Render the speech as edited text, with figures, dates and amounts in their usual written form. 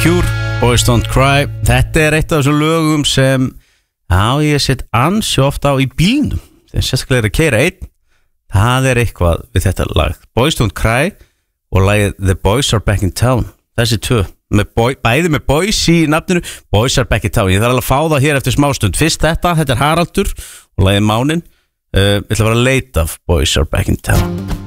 Cure, Boys Don't Cry. Þetta eitt af þessum lögum sem ég set ansi ofta á í bílnum. Þegar sérstaklega að keyra einn. Það eitthvað við þetta lag. Boys Don't Cry og lagið The Boys Are Back in Town. Þessi tvö, bæði með Boys í nafninu. Boys Are Back in Town. Ég þarf alveg að fá það hér eftir smástund. Fyrst þetta Haraldur og lagið Mánin. Ég ætla að vera late af Boys Are Back in Town.